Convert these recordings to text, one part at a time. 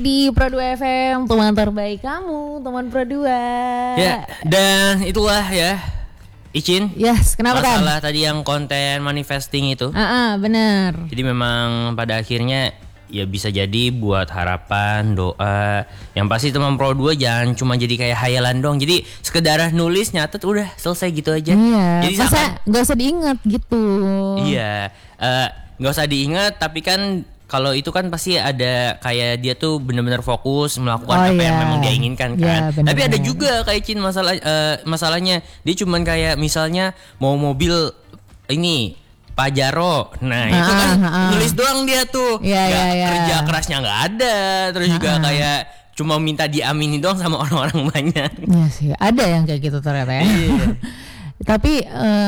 Di Pro 2 FM, teman terbaik kamu, teman Pro 2. Ya, dan itulah ya, Icin. Yes, kenapa kan? Masalah tadi yang konten manifesting itu. Benar. Jadi memang pada akhirnya ya bisa jadi buat harapan, doa. Yang pasti teman Pro 2 jangan cuma jadi kayak hayalan dong. Jadi sekedar nulis, nyatet, udah selesai gitu aja. Iya, Jadi masa gak usah diingat gitu. Iya, gak usah diingat, tapi kan kalau itu kan pasti ada kayak dia tuh benar-benar fokus melakukan apa yang memang dia inginkan kan. Bener, tapi ada juga kayak Cin masalahnya dia cuman kayak misalnya mau mobil ini Pajero. Nah, itu kan nulis doang dia tuh. Kerja kerasnya nggak ada. Terus juga kayak cuma minta diamini doang sama orang-orang banyak. Iya sih, ada yang kayak gitu ternyata ya. Iya. Tapi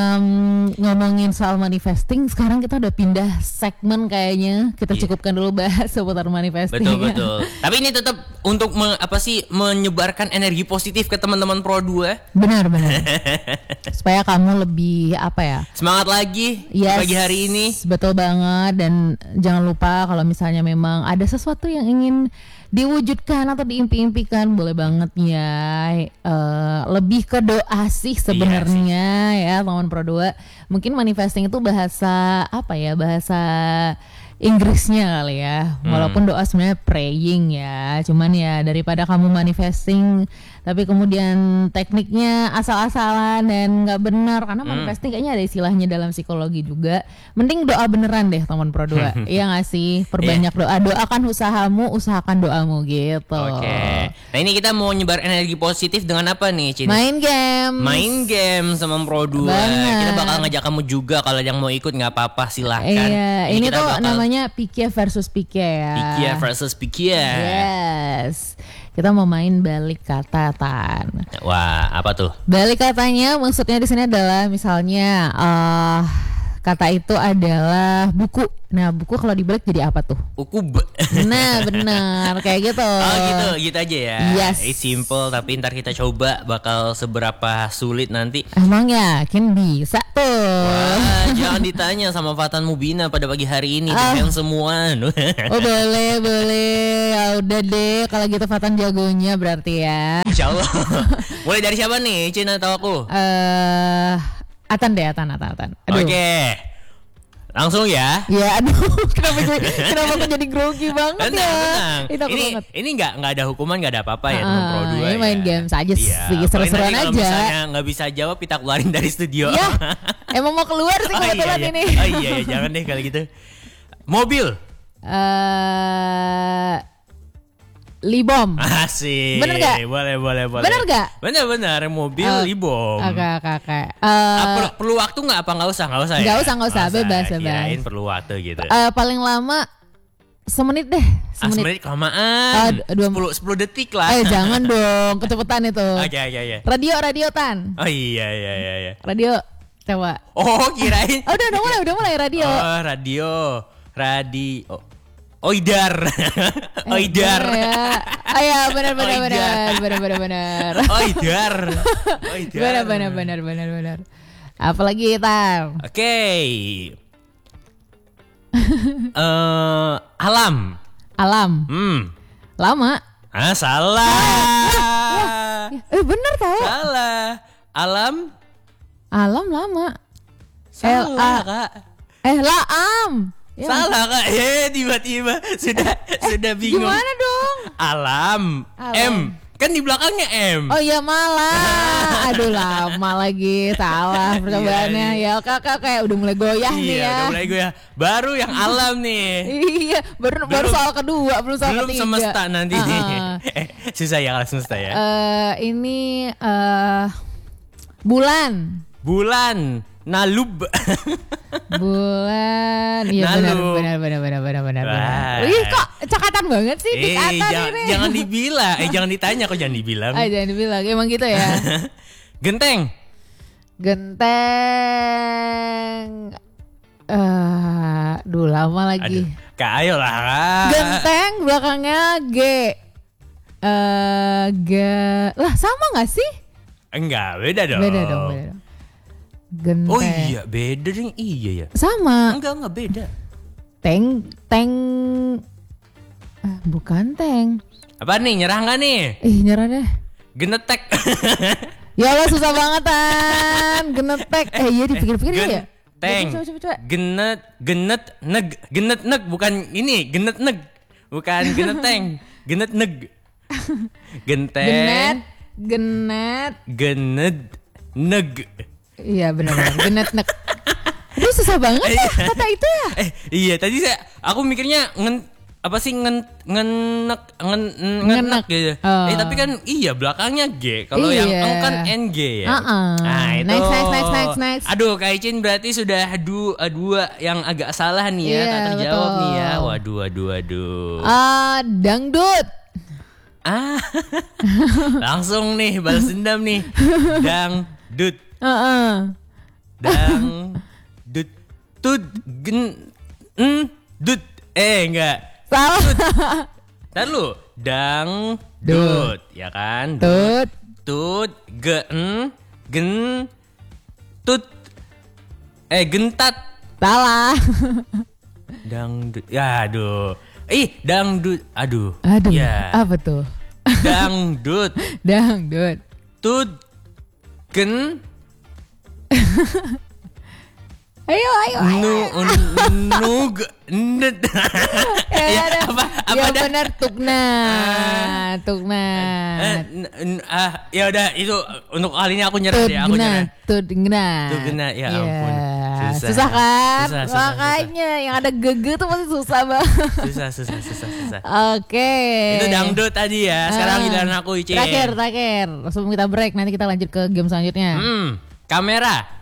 ngomongin soal manifesting, sekarang kita udah pindah segmen kayaknya. Kita cukupkan dulu bahas seputar manifesting. Betul. Tapi ini tetap untuk menyebarkan energi positif ke teman-teman Pro 2. Benar. Supaya kamu lebih semangat lagi pagi hari ini. Betul banget. Dan jangan lupa kalau misalnya memang ada sesuatu yang ingin diwujudkan atau diimpi-impikan, boleh banget ya. Lebih ke doa sih sebenarnya ya teman Pro 2. Mungkin manifesting itu bahasa bahasa Inggrisnya kali ya. Walaupun doa sebenarnya praying ya. Cuman ya daripada kamu manifesting tapi kemudian tekniknya asal-asalan dan nggak benar, karena manifesting kayaknya ada istilahnya dalam psikologi juga. Mending doa beneran deh teman Pro 2. Iya nggak sih? Perbanyak doa. Doakan usahamu, usahakan doamu gitu. Oke. Nah ini kita mau nyebar energi positif dengan apa nih, Cin? Main game sama Pro 2. Kita bakal ngajak kamu juga, kalau yang mau ikut nggak apa-apa silahkan. Iya. Ini tuh namanya Pikia versus Pikia ya. Pikia versus Pikia. Yes. Kita mau main balik kata, Tan. Wah, apa tuh? Balik katanya maksudnya di sini adalah misalnya kata itu adalah buku. Nah, buku kalau dibalik jadi apa tuh? Ukub. Nah, benar kayak gitu. Oh gitu aja ya. Yes. It's simple, tapi ntar kita coba bakal seberapa sulit nanti. Emang yakin bisa tuh? Wah, jangan ditanya sama Fatan Mubina pada pagi hari ini. Yang semua. Oh boleh. Ya udah deh, kalau gitu Fatan jagonya berarti ya. Insyaallah. Mulai dari siapa nih, Cina atau aku? Atan. Oke. Langsung ya. Ya aduh, kenapa aku jadi grogi banget tenang. ya. Ini nggak ada hukuman, nggak ada apa-apa ya teman Pro 2 ini main game saja sih, seru-seruan aja. Kalau misalnya nggak bisa jawab, kita keluarin dari studio. Ya, emang mau keluar sih kebetulan ini. Oh iya, jangan deh kalau gitu. Mobil. Libom. Asik. Bener gak? Boleh. Bener gak? Bener. Mobil libom. Oke. Perlu waktu gak? Apa gak usah ya? Gak usah. Bebas. Kirain perlu waktu gitu. Paling lama semenit deh. Semenit kelamaan. 10 detik lah. Jangan dong, kecepetan itu. Oke. Radio Tan. Oh iya. Radio coba. Oh kirain. Udah mulai radio. Oh radio. Oidar. Bener. Oidar. Bener. Apalagi Tan? Oke. Alam. Lama. Salah. Bener tau. Salah. Alam lama. Salah, Kak. Laam. Ya. Salah, Kak. Tiba-tiba sudah bingung. Gimana dong? Alam. M. Kan di belakangnya M. Oh iya malah. Aduh lama lagi. Salah percobaannya. Ya kakak kayak udah mulai goyah nih ya. Udah mulai goyah. Baru yang alam nih. Iya, baru soal kedua, belum soal ketiga. Belum semesta nanti nih. Susah ya kalau semesta ya. Ini bulan. Nalub. Bulan. Iya benar. Ih kok cakatan banget sih ini. Jangan dibilang. Jangan ditanya kok, jangan dibilang. Jangan dibilang. Emang gitu ya. Genteng. Lama lagi. Kak ayolah, Kak. Genteng belakangnya G. Lah sama gak sih? Enggak, beda dong. Beda dong. Genteng. Oh iya, beda dong. Iya ya. Sama. Enggak beda. Teng Bukan tank. Apa nih, nyerah nggak nih? Nyerah deh. Genetek. Ya Allah, susah banget Tan. Genetek. Iya dipikir-pikir ya. Teng. Coba. Genet neg bukan ini, genet neg. Bukan geneteng. Genet neg. Genteng. Genet neg. Iya benar. Genet neg. Aduh susah banget ya kata itu ya. Iya tadi aku mikirnya apa sih ngenek gitu. Tapi kan belakangnya G. Kalau yang eng kan NG ya. Nah itu. Next. Aduh Kak Icin berarti sudah dua yang agak salah nih ya. Tak terjawab betul. Nih ya. Waduh. Dangdut. Langsung nih balas dendam nih. Dangdut. Dangdut. Tud dut. Enggak. Salah. Ntar lu dangdut ya kan? Tut gen tut gentat. Salah. Dangdut. Ya aduh. Dangdut. Aduh. Ya. Apa tuh? Dangdut. Tut gen Ayo. Nug. Apa benar tuknat. Ya udah itu untuk kali ini aku nyerah deh. Tugna. Ya ampun. Susah kan? Makanya yang ada gege tuh pasti susah banget. Susah. Oke. Itu dangdut tadi ya. Sekarang giliran aku Icin. Terakhir. Sebelum kita break nanti kita lanjut ke game selanjutnya. Kamera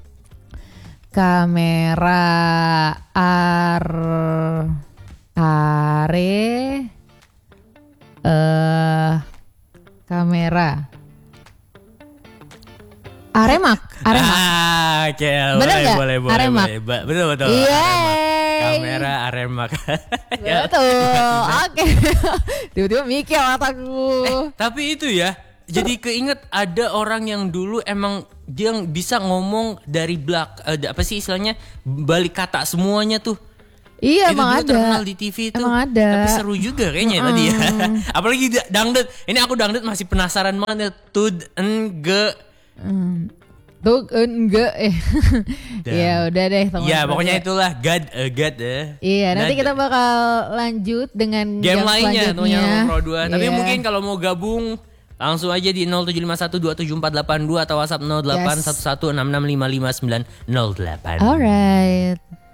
Aremak. Bener nggak? Boleh. Aremak. Betul. Kamera Aremak. Betul. Oke. Tiba-tiba mikir otakku. Tapi itu ya. Jadi keinget ada orang yang dulu emang dia bisa ngomong dari apa sih istilahnya balik kata semuanya tuh. Iya itu emang ada. Terkenal di TV itu. Emang ada. Tapi seru juga kayaknya tadi ya. Apalagi dangdut. Ini aku dangdut masih penasaran banget ya. Tud enge. Ya udah deh teman-teman. Ya pokoknya itulah God. Iya nanti kita bakal lanjut dengan game lainnya selanjutnya. Pro 2. Tapi mungkin kalau mau gabung langsung aja di 0751274482 atau WhatsApp 081166555908. Alright.